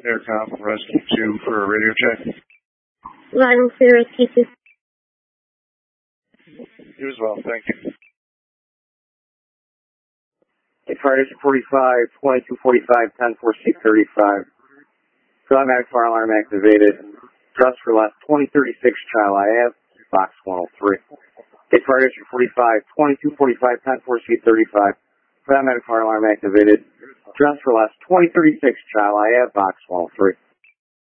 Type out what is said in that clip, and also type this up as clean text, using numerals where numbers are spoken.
Aircom Rescue 2 for a radio check. Vital for Rescue 2. You as well, thank you. Fire District 45, 2245, 10-4C35. Automatic fire alarm activated. Trust for last 2036 Child IF, box 103. Fire District 45, 2245, 10-4C35. Automatic fire alarm activated. Trust for last 2036 Child IF, box 103.